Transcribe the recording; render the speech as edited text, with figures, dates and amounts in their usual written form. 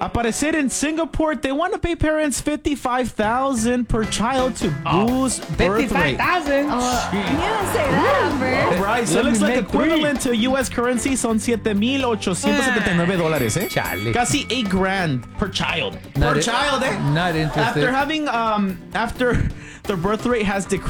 Aparecer in Singapore, they want to pay parents $55,000 per child to boost birth rate. $55,000. You didn't say that, Amber. Right, so it looks like equivalent to U.S. currency son $7,879, eh? Chale. Casi $8,000 per child. Not Per child, eh? Not interested. After having, after the birth rate has decreased